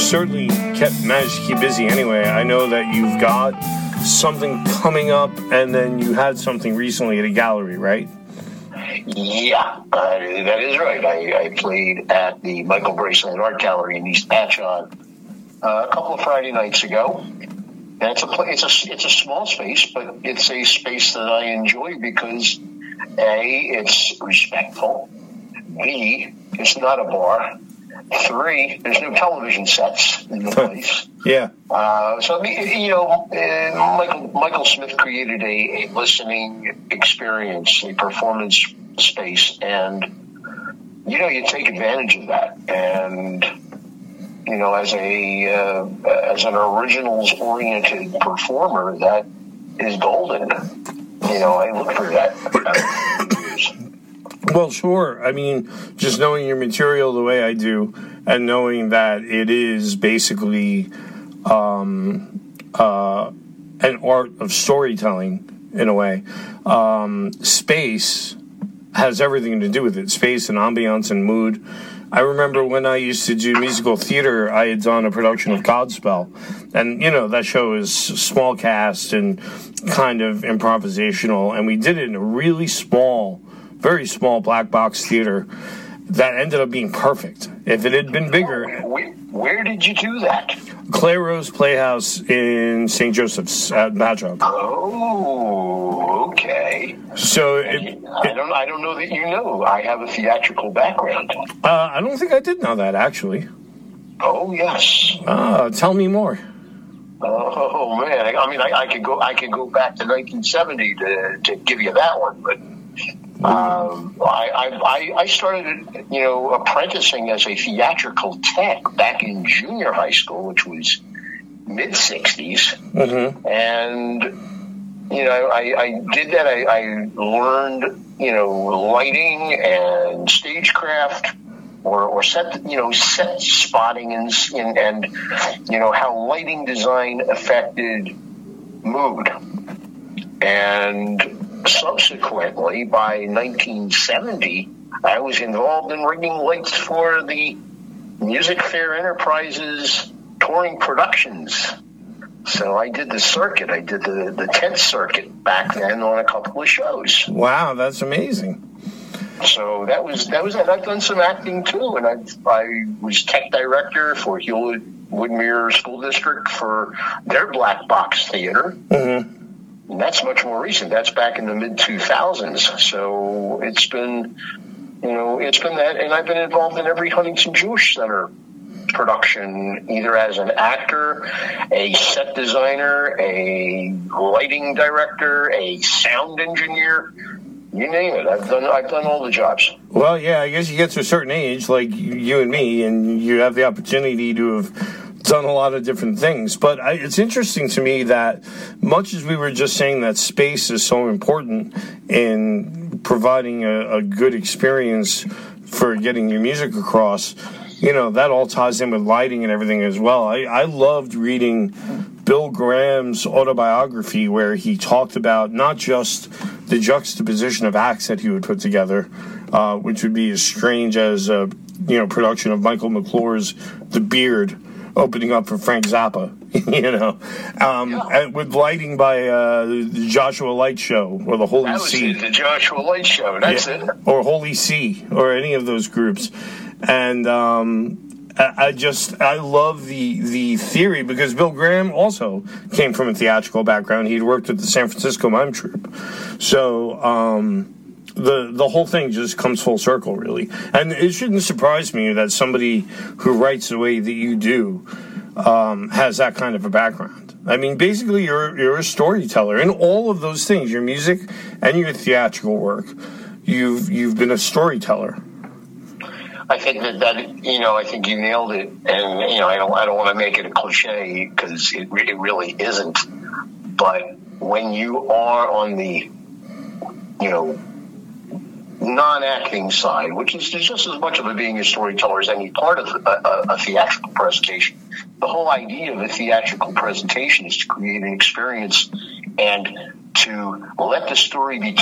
certainly managed to keep busy anyway. I know that you've got something coming up, and then you had something recently at a gallery, right? Yeah, that is right. I played at the Michael Braceland Art Gallery in East Patchogue a couple of Friday nights ago. And it's a small space, but it's a space that I enjoy because A, it's respectful. B, it's not a bar. 3, there's no television sets in the place. Yeah. So, I mean, Michael Smith created a listening experience, a performance space, and, you take advantage of that. And, as an originals-oriented performer, that is golden. I look for that. Well, sure. I mean, just knowing your material the way I do, and knowing that it is basically an art of storytelling in a way. Space has everything to do with it. Space and ambiance and mood. I remember when I used to do musical theater, I had done a production of Godspell. And, that show is small cast and kind of improvisational. And we did it in a really small, very small black box theater that ended up being perfect. If it had been bigger... Where did you do that? Claire Rose Playhouse in St. Joseph's at Patchogue. Oh, okay. So I don't know that you know. I have a theatrical background. I don't think I did know that, actually. Oh, yes. Tell me more. Oh man! I mean, I could go back to 1970 to give you that one, but I started, apprenticing as a theatrical tech back in junior high school, which was mid '60s, and I did that. I learned, lighting and stagecraft. Or set spotting and how lighting design affected mood. And subsequently, by 1970, I was involved in rigging lights for the Music Fair Enterprises touring productions. So I did the circuit. I did the 10th circuit back then on a couple of shows. Wow, that's amazing. So that was it. I've done some acting too, and I was tech director for Hewlett-Woodmere School District for their black box theater. Mm-hmm. And that's much more recent. That's back in the mid 2000s. So it's been that, and I've been involved in every Huntington Jewish Center production, either as an actor, a set designer, a lighting director, a sound engineer. You name it. I've done all the jobs. Well, yeah, I guess you get to a certain age, like you and me, and you have the opportunity to have done a lot of different things. But it's interesting to me that much as we were just saying that space is so important in providing a good experience for getting your music across, that all ties in with lighting and everything as well. I loved reading Bill Graham's autobiography, where he talked about not just the juxtaposition of acts that he would put together, which would be as strange as a production of Michael McClure's The Beard opening up for Frank Zappa, with lighting by the Joshua Light Show or the Holy See. The Joshua Light Show, that's it. Or Holy See, or any of those groups. And I love the theory, because Bill Graham also came from a theatrical background. He'd worked at the San Francisco Mime Troupe. So the whole thing just comes full circle, really. And it shouldn't surprise me that somebody who writes the way that you do has that kind of a background. I mean, basically, you're a storyteller in all of those things, your music and your theatrical work. You've been a storyteller. I think that I think you nailed it, and I don't want to make it a cliche, because it really isn't. But when you are on the non-acting side, which is just as much of being a storyteller as any part of a theatrical presentation, the whole idea of a theatrical presentation is to create an experience and to let the story be